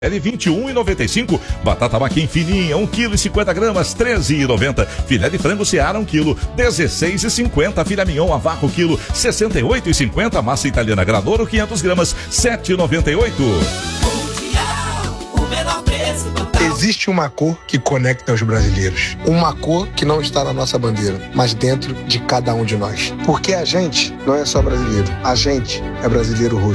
L 21,95. Batata maquim fininha, 1,50 kg, 13,90. Filé de frango Seara, 1 kg, 16,50. Filé mignon a vácuo, quilo, 68,50. Massa italiana Granoro, 500 gramas, 7,98. Existe uma cor que conecta os brasileiros. Uma cor que não está na nossa bandeira, mas dentro de cada um de nós. Porque a gente não é só brasileiro. A gente é brasileiro roxo.